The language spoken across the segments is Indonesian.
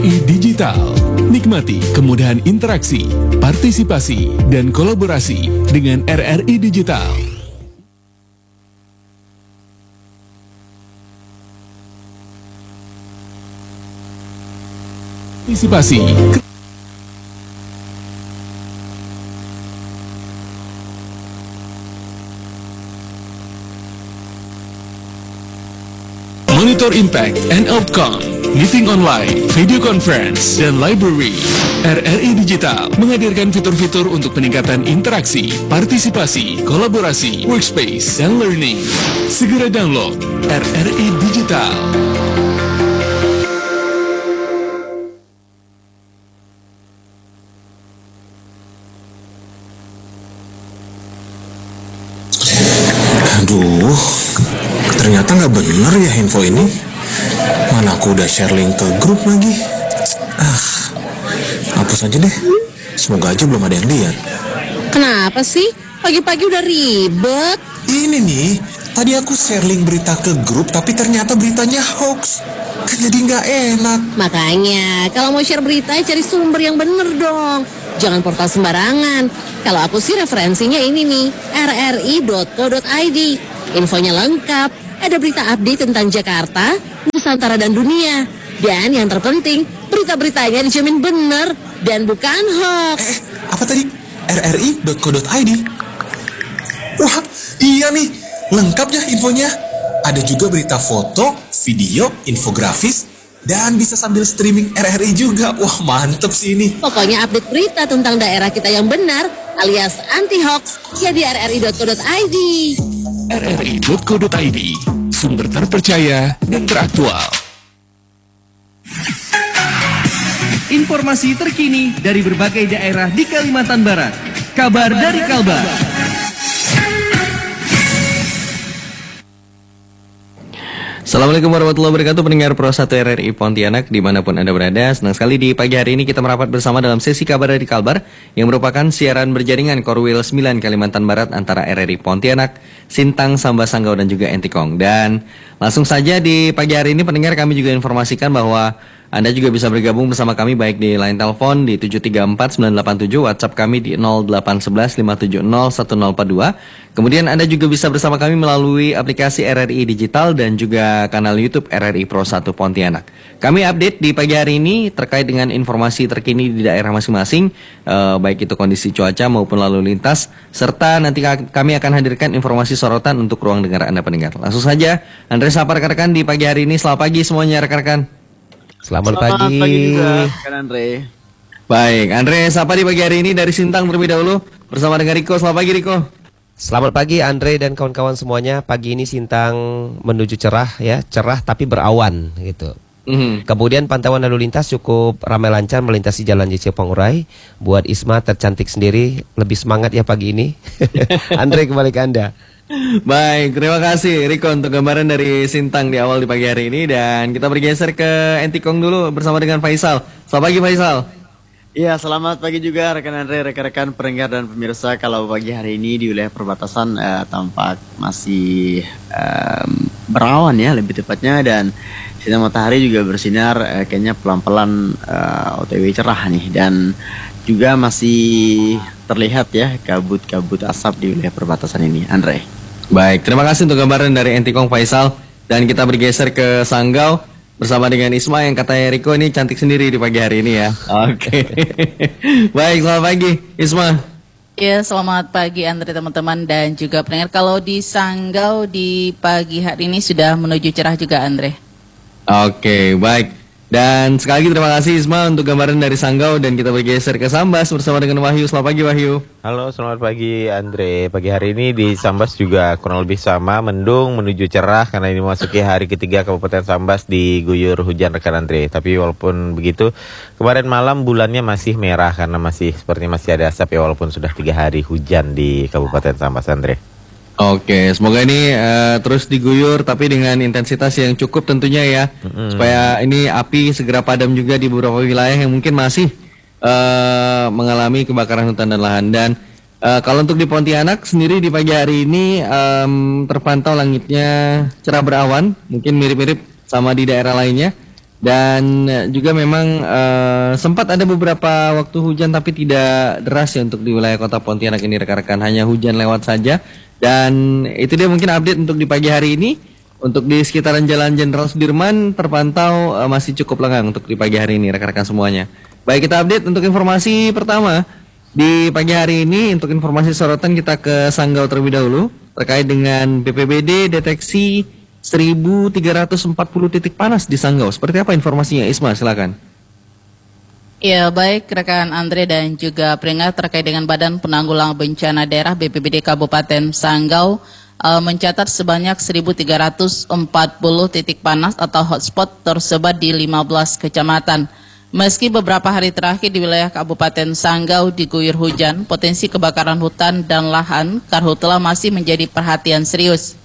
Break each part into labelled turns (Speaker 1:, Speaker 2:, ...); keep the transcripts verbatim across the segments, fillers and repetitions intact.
Speaker 1: I Digital. Nikmati kemudahan interaksi, partisipasi, dan kolaborasi dengan R R I Digital. Partisipasi. Monitor impact and outcome, meeting online, video conference, dan library. R R I Digital menghadirkan fitur-fitur untuk peningkatan interaksi, partisipasi, kolaborasi, workspace, dan learning. Segera download R R I Digital.
Speaker 2: Aduh, ternyata nggak bener ya info ini. Mana aku udah share link ke grup lagi. Ah, hapus aja deh. Semoga aja belum ada yang lihat.
Speaker 3: Kenapa sih? Pagi-pagi udah ribet.
Speaker 2: Ini nih, tadi aku share link berita ke grup, tapi ternyata beritanya hoax. Kan jadi nggak enak.
Speaker 3: Makanya, kalau mau share berita, cari sumber yang bener dong. Jangan portal sembarangan. Kalau aku sih referensinya ini nih, r r i dot co dot i d. Infonya lengkap, ada berita update tentang Jakarta, Nusantara, dan dunia. Dan yang terpenting, berita-beritanya dijamin bener dan bukan hoax.
Speaker 2: Eh, apa tadi? r r i dot co dot i d. Wah, iya nih, lengkap ya infonya. Ada juga berita foto, video, infografis, dan bisa sambil streaming R R I juga. Wah, mantep sih ini.
Speaker 3: Pokoknya update berita tentang daerah kita yang benar, alias anti-hoax, ya di r r i dot co dot i d.
Speaker 1: r r i dot co dot i d, sumber terpercaya dan teraktual.
Speaker 4: Informasi terkini dari berbagai daerah di Kalimantan Barat. Kabar dari Kalbar.
Speaker 5: Assalamualaikum warahmatullahi wabarakatuh, pendengar Pro satu R R I Pontianak dimanapun Anda berada. Senang sekali di pagi hari ini kita merapat bersama dalam sesi Kabar dari Kalbar, yang merupakan siaran berjaringan Korwil sembilan Kalimantan Barat antara R R I Pontianak, Sintang, Sambas, Sanggau, dan juga Entikong. Dan langsung saja di pagi hari ini pendengar, kami juga informasikan bahwa Anda juga bisa bergabung bersama kami baik di line telepon di tujuh tiga empat sembilan delapan tujuh, WhatsApp kami di nol delapan satu satu lima tujuh nol satu nol empat dua. Kemudian Anda juga bisa bersama kami melalui aplikasi R R I Digital dan juga kanal YouTube R R I Pro satu Pontianak. Kami update di pagi hari ini terkait dengan informasi terkini di daerah masing-masing, eh, baik itu kondisi cuaca maupun lalu lintas, serta nanti kami akan hadirkan informasi sorotan untuk ruang dengar Anda pendengar. Langsung saja, Andre sapa rekan-rekan di pagi hari ini. Selamat pagi semuanya rekan-rekan.
Speaker 6: Selamat,
Speaker 7: Selamat
Speaker 6: pagi.
Speaker 7: pagi juga, kan Andre.
Speaker 5: Baik, Andre sapa di pagi hari ini dari Sintang terlebih dahulu bersama dengan Riko. Selamat pagi Riko.
Speaker 6: Selamat pagi Andre dan kawan-kawan semuanya. Pagi ini Sintang menuju cerah ya, cerah tapi berawan gitu.
Speaker 5: Mm-hmm.
Speaker 6: Kemudian pantauan lalu lintas cukup ramai lancar melintasi Jalan J C Pengurai. Buat Isma tercantik sendiri, lebih semangat ya pagi ini. Andre, kembali ke Anda.
Speaker 5: Baik, terima kasih Riko untuk gambaran dari Sintang di awal di pagi hari ini. Dan kita bergeser ke Entikong dulu bersama dengan Faisal. Selamat pagi Faisal.
Speaker 7: Iya, selamat pagi juga rekan Andre, rekan-rekan pendengar dan pemirsa. Kalau pagi hari ini di wilayah perbatasan eh, tampak masih eh, berawan ya lebih tepatnya, dan sinar matahari juga bersinar eh, kayaknya pelan-pelan eh, O T W cerah nih, dan juga masih terlihat ya kabut-kabut asap di wilayah perbatasan ini, Andre.
Speaker 5: Baik, terima kasih untuk gambaran dari Entikong Faisal. Dan kita bergeser ke Sanggau bersama dengan Isma yang katanya Riko ini cantik sendiri di pagi hari ini ya. Oke. Baik, selamat pagi Isma.
Speaker 8: Ya, selamat pagi Andre, teman-teman dan juga pendengar. Kalau di Sanggau di pagi hari ini sudah menuju cerah juga, Andre.
Speaker 5: Oke, baik. Dan sekali lagi terima kasih Isma untuk gambaran dari Sanggau. Dan kita bergeser ke Sambas bersama dengan Wahyu. Selamat pagi Wahyu.
Speaker 9: Halo, selamat pagi Andre. Pagi hari ini di Sambas juga kurang lebih sama, mendung menuju cerah karena ini memasuki hari ketiga Kabupaten Sambas diguyur hujan rekan Andre. Tapi walaupun begitu, kemarin malam bulannya masih merah karena masih seperti masih ada asap ya, walaupun sudah tiga hari hujan di Kabupaten Sambas, Andre.
Speaker 5: Oke, semoga ini uh, terus diguyur tapi dengan intensitas yang cukup tentunya ya, mm-hmm. supaya ini api segera padam juga di beberapa wilayah yang mungkin masih uh, mengalami kebakaran hutan dan lahan. Dan uh, kalau untuk di Pontianak sendiri di pagi hari ini um, terpantau langitnya cerah berawan, mungkin mirip-mirip sama di daerah lainnya. Dan juga memang uh, sempat ada beberapa waktu hujan tapi tidak deras ya untuk di wilayah kota Pontianak ini rekan-rekan, hanya hujan lewat saja. Dan itu dia mungkin update untuk di pagi hari ini. Untuk di sekitaran Jalan Jenderal Sudirman terpantau uh, masih cukup lengang untuk di pagi hari ini rekan-rekan semuanya. Baik, kita update untuk informasi pertama di pagi hari ini. Untuk informasi sorotan kita ke Sanggau terlebih dahulu terkait dengan B P B D deteksi seribu tiga ratus empat puluh titik panas di Sanggau. Seperti apa informasinya, Isma? Silakan.
Speaker 8: Ya, baik rekan Andre dan juga peringat terkait dengan Badan Penanggulangan Bencana Daerah B P B D Kabupaten Sanggau uh, mencatat sebanyak seribu tiga ratus empat puluh titik panas atau hotspot tersebar di lima belas kecamatan. Meski beberapa hari terakhir di wilayah Kabupaten Sanggau diguyur hujan, potensi kebakaran hutan dan lahan karhutla masih menjadi perhatian serius.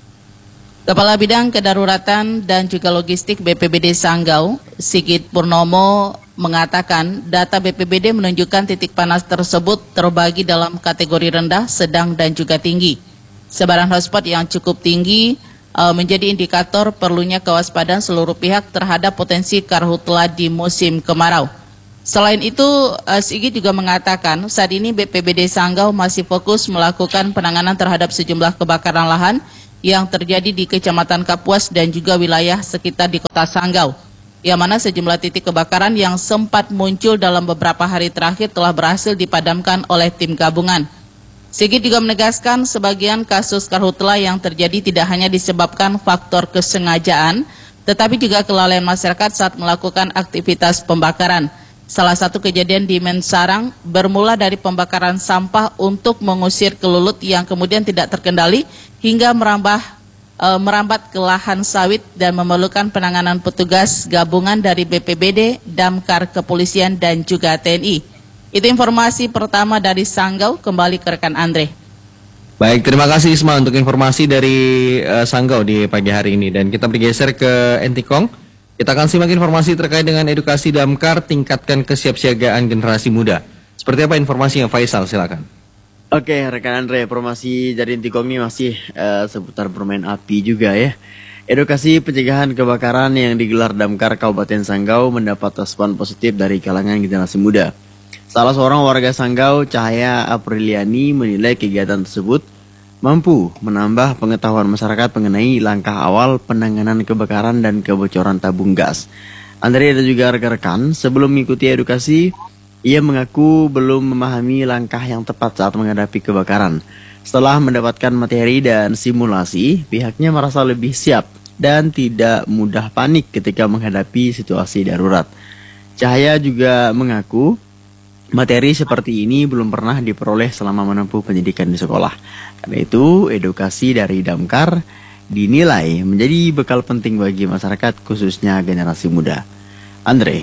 Speaker 8: Kepala Bidang Kedaruratan dan juga Logistik B P B D Sanggau, Sigit Purnomo, mengatakan data B P B D menunjukkan titik panas tersebut terbagi dalam kategori rendah, sedang, dan juga tinggi. Sebaran hotspot yang cukup tinggi uh, menjadi indikator perlunya kewaspadaan seluruh pihak terhadap potensi karhutla di musim kemarau. Selain itu, uh, Sigit juga mengatakan saat ini B P B D Sanggau masih fokus melakukan penanganan terhadap sejumlah kebakaran lahan yang terjadi di Kecamatan Kapuas dan juga wilayah sekitar di Kota Sanggau, yang mana sejumlah titik kebakaran yang sempat muncul dalam beberapa hari terakhir telah berhasil dipadamkan oleh tim gabungan. Sigit juga menegaskan sebagian kasus karhutla yang terjadi tidak hanya disebabkan faktor kesengajaan, tetapi juga kelalaian masyarakat saat melakukan aktivitas pembakaran. Salah satu kejadian di Mensarang bermula dari pembakaran sampah untuk mengusir kelulut yang kemudian tidak terkendali hingga merambah, e, merambat ke lahan sawit dan memerlukan penanganan petugas gabungan dari B P B D, Damkar, Kepolisian, dan juga T N I. Itu informasi pertama dari Sanggau, kembali ke rekan Andre.
Speaker 5: Baik, terima kasih Isma untuk informasi dari uh, Sanggau di pagi hari ini. Dan kita bergeser ke Entikong. Kita akan simak informasi terkait dengan edukasi Damkar, tingkatkan kesiapsiagaan generasi muda. Seperti apa informasinya, Faisal? Silakan.
Speaker 7: Oke, rekan Andre, informasi dari Entikong ini masih uh, seputar bermain api juga ya. Edukasi pencegahan kebakaran yang digelar Damkar Kabupaten Sanggau mendapat respon positif dari kalangan generasi muda. Salah seorang warga Sanggau, Cahaya Apriliani, menilai kegiatan tersebut mampu menambah pengetahuan masyarakat mengenai langkah awal penanganan kebakaran dan kebocoran tabung gas. Andre dan juga rekan-rekan, sebelum mengikuti edukasi, ia mengaku belum memahami langkah yang tepat saat menghadapi kebakaran. Setelah mendapatkan materi dan simulasi, pihaknya merasa lebih siap dan tidak mudah panik ketika menghadapi situasi darurat. Cahaya juga mengaku materi seperti ini belum pernah diperoleh selama menempuh pendidikan di sekolah. Karena itu, edukasi dari Damkar dinilai menjadi bekal penting bagi masyarakat, khususnya generasi muda. Andre.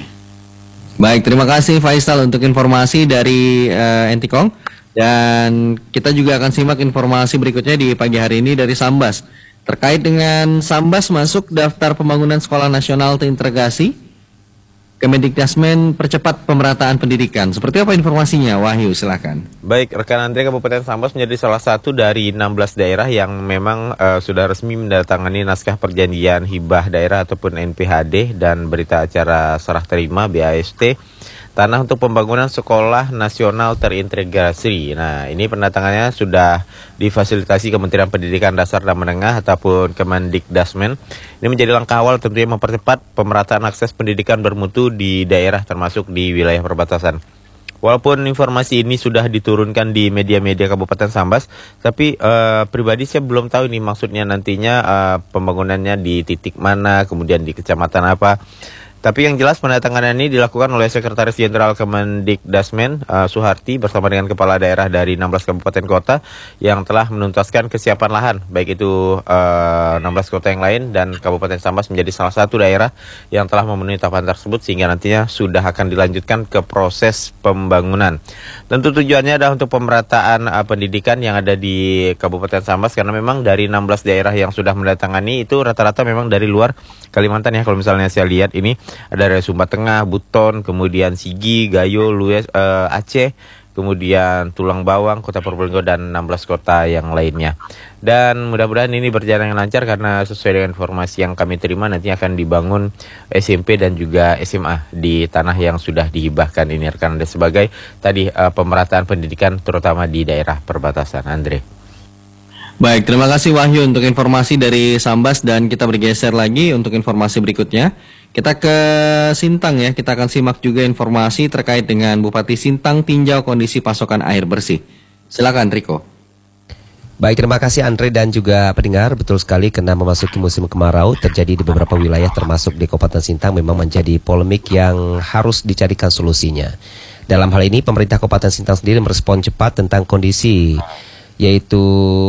Speaker 5: Baik, terima kasih Faisal untuk informasi dari uh, Entikong. Dan kita juga akan simak informasi berikutnya di pagi hari ini dari Sambas. Terkait dengan Sambas masuk daftar pembangunan sekolah nasional terintegrasi, Kemendikdasmen percepat pemerataan pendidikan. Seperti apa informasinya, Wahyu? Silakan.
Speaker 9: Baik, rekan Andre, Kabupaten Sambas menjadi salah satu dari enam belas daerah yang memang uh, sudah resmi mendatangani naskah perjanjian hibah daerah ataupun N P H D dan berita acara serah terima B A S T tanah untuk pembangunan sekolah nasional terintegrasi. Nah, ini pendatangannya sudah difasilitasi Kementerian Pendidikan Dasar dan Menengah ataupun Kemendikdasmen. Ini menjadi langkah awal tentunya mempercepat pemerataan akses pendidikan bermutu di daerah termasuk di wilayah perbatasan. Walaupun informasi ini sudah diturunkan di media-media Kabupaten Sambas, tapi uh, pribadi saya belum tahu ini maksudnya nantinya uh, pembangunannya di titik mana, kemudian di kecamatan apa. Tapi yang jelas pendatangan ini dilakukan oleh Sekretaris Jenderal Kemendikdasmen uh, Suharti bersama dengan kepala daerah dari enam belas kabupaten kota yang telah menuntaskan kesiapan lahan, baik itu uh, enam belas kota yang lain dan Kabupaten Sambas menjadi salah satu daerah yang telah memenuhi tahapan tersebut sehingga nantinya sudah akan dilanjutkan ke proses pembangunan. Tentu tujuannya adalah untuk pemerataan uh, pendidikan yang ada di Kabupaten Sambas karena memang dari enam belas daerah yang sudah mendatangani itu rata-rata memang dari luar Kalimantan ya. Kalau misalnya saya lihat ini ada dari Sumba Tengah, Buton, kemudian Sigi, Gayo, Lues, uh, Aceh, kemudian Tulang Bawang, Kota Probolinggo, dan enam belas kota yang lainnya. Dan mudah-mudahan ini berjalan dengan lancar karena sesuai dengan informasi yang kami terima nanti akan dibangun S M P dan juga S M A di tanah yang sudah dihibahkan ini rekan Anda sebagai tadi uh, pemerataan pendidikan terutama di daerah perbatasan. Andre.
Speaker 5: Baik, terima kasih Wahyu untuk informasi dari Sambas dan kita bergeser lagi untuk informasi berikutnya. Kita ke Sintang ya, kita akan simak juga informasi terkait dengan Bupati Sintang tinjau kondisi pasokan air bersih. Silakan Riko.
Speaker 6: Baik, terima kasih Andre dan juga pendengar. Betul sekali, karena memasuki musim kemarau terjadi di beberapa wilayah termasuk di Kabupaten Sintang memang menjadi polemik yang harus dicarikan solusinya. Dalam hal ini pemerintah Kabupaten Sintang sendiri merespon cepat tentang kondisi yaitu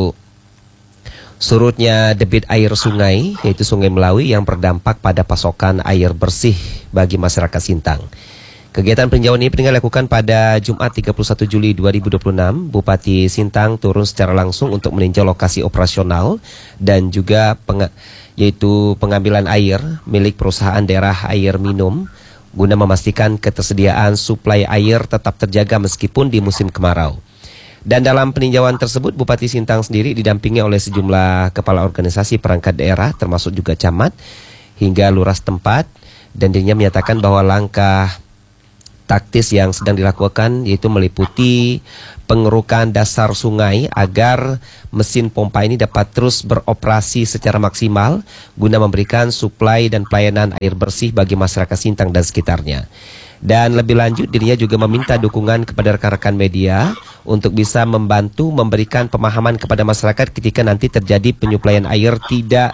Speaker 6: surutnya debit air sungai, yaitu Sungai Melawi yang berdampak pada pasokan air bersih bagi masyarakat Sintang. Kegiatan peninjauan ini dilakukan pada Jumat tiga puluh satu Juli dua ribu dua puluh enam. Bupati Sintang turun secara langsung untuk meninjau lokasi operasional dan juga peng yaitu pengambilan air milik perusahaan daerah air minum guna memastikan ketersediaan suplai air tetap terjaga meskipun di musim kemarau. Dan dalam peninjauan tersebut, Bupati Sintang sendiri didampingi oleh sejumlah kepala organisasi perangkat daerah, termasuk juga camat, hingga lurah setempat, dan dirinya menyatakan bahwa langkah taktis yang sedang dilakukan yaitu meliputi pengerukan dasar sungai agar mesin pompa ini dapat terus beroperasi secara maksimal guna memberikan suplai dan pelayanan air bersih bagi masyarakat Sintang dan sekitarnya. Dan lebih lanjut dirinya juga meminta dukungan kepada rekan-rekan media untuk bisa membantu memberikan pemahaman kepada masyarakat ketika nanti terjadi penyuplaian air tidak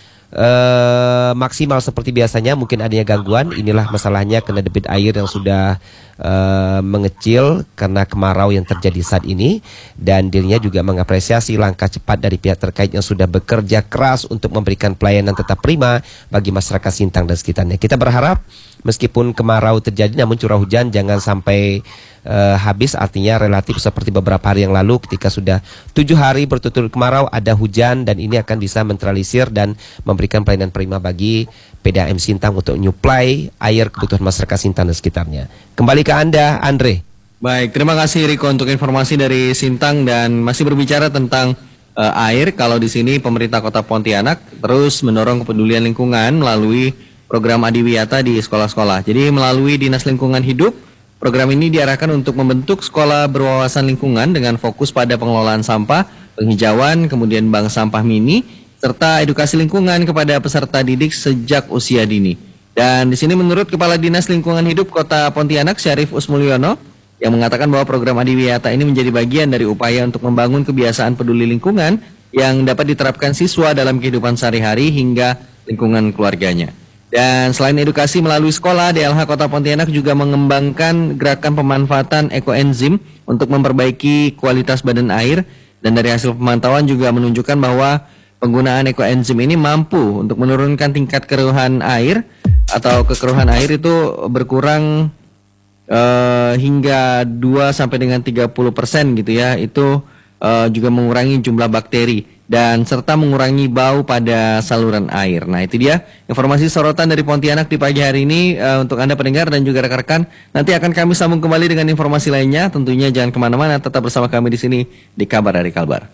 Speaker 6: uh, maksimal seperti biasanya, mungkin adanya gangguan. Inilah masalahnya karena debit air yang sudah uh, mengecil karena kemarau yang terjadi saat ini. Dan dirinya juga mengapresiasi langkah cepat dari pihak terkait yang sudah bekerja keras untuk memberikan pelayanan tetap prima bagi masyarakat Sintang dan sekitarnya. Kita berharap meskipun kemarau terjadi namun curah hujan jangan sampai uh, habis, artinya relatif seperti beberapa hari yang lalu ketika sudah tujuh hari berturut-turut kemarau ada hujan, dan ini akan bisa menetralisir dan memberikan pelayanan prima bagi P D A M Sintang untuk menyuplai air kebutuhan masyarakat Sintang dan sekitarnya. Kembali ke Anda, Andre.
Speaker 5: Baik, terima kasih Riko untuk informasi dari Sintang. Dan masih berbicara tentang uh, air, kalau di sini pemerintah Kota Pontianak terus mendorong kepedulian lingkungan melalui program Adiwiyata di sekolah-sekolah. Jadi melalui Dinas Lingkungan Hidup, program ini diarahkan untuk membentuk sekolah berwawasan lingkungan dengan fokus pada pengelolaan sampah, penghijauan, kemudian bank sampah mini, serta edukasi lingkungan kepada peserta didik sejak usia dini. Dan di sini menurut Kepala Dinas Lingkungan Hidup Kota Pontianak, Syarif Usmulyono, yang mengatakan bahwa program Adiwiyata ini menjadi bagian dari upaya untuk membangun kebiasaan peduli lingkungan yang dapat diterapkan siswa dalam kehidupan sehari-hari hingga lingkungan keluarganya. Dan selain edukasi melalui sekolah, D L H Kota Pontianak juga mengembangkan gerakan pemanfaatan ekoenzim untuk memperbaiki kualitas badan air. Dan dari hasil pemantauan juga menunjukkan bahwa penggunaan ekoenzim ini mampu untuk menurunkan tingkat keruhan air atau kekeruhan air itu berkurang uh, hingga dua sampai dengan tiga puluh persen gitu ya. Itu uh, juga mengurangi jumlah bakteri dan serta mengurangi bau pada saluran air. Nah, itu dia informasi sorotan dari Pontianak di pagi hari ini uh, untuk Anda pendengar dan juga rekan-rekan. Nanti akan kami sambung kembali dengan informasi lainnya. Tentunya jangan kemana-mana, tetap bersama kami di sini di Kabar dari Kalbar.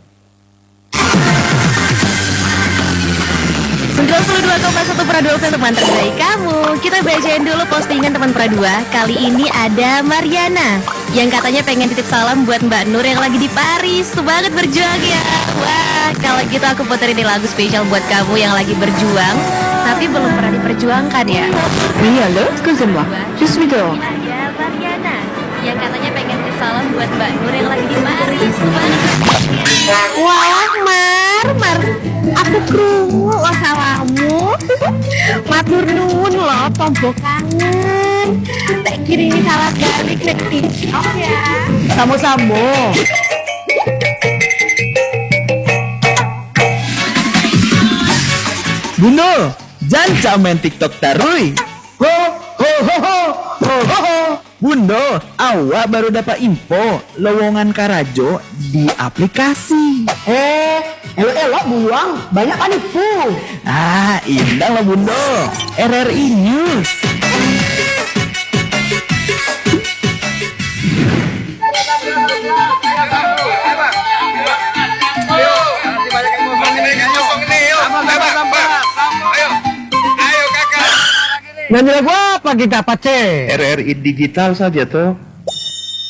Speaker 10: sembilan puluh dua koma satu Pradua untuk teman terbaik kamu. Kita bacain dulu postingan teman Pradua. Kali ini ada Mariana yang katanya pengen titip salam buat Mbak Nur yang lagi di Paris. Semangat berjuang ya. Wah, kalau gitu aku puterin ini lagu spesial buat kamu yang lagi berjuang tapi belum pernah diperjuangkan ya.
Speaker 11: Iya loh, excusez-moi. Je suis dehors.
Speaker 10: Ada Mariana yang katanya pengen titip salam buat Mbak Nur yang lagi di Paris. Semangat berjuang ya.
Speaker 11: Wah, Mar, Mar. Aku krungu wasalamu. Matur nuwun loh, tombo kangen. Tak kirimi salad garlic nek TikTok ya. Samo-samo.
Speaker 12: Bunda, jangan main TikTok tarui. Ho ho ho ho ho ho ho. Bunda, awak baru dapat info lowongan Karajo di aplikasi.
Speaker 11: Eh, elok-elok buang, banyak panipu.
Speaker 12: Ah, indah lah Bunda. R R I News.
Speaker 13: Ngambil lagu apa kita, Pace?
Speaker 14: R R I digital saja toh.